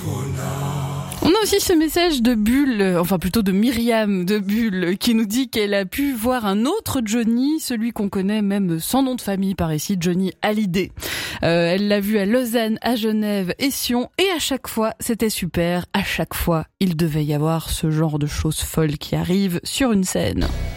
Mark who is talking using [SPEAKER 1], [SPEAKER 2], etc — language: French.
[SPEAKER 1] On a aussi ce message de Bulle, enfin plutôt de Myriam de Bulle, qui nous dit qu'elle a pu voir un autre Johnny, celui qu'on connaît même sans nom de famille par ici, Johnny Hallyday. Elle l'a vu à Lausanne, à Genève et Sion, et à chaque fois c'était super, à chaque fois il devait y avoir ce genre de choses folles qui arrivent sur une scène.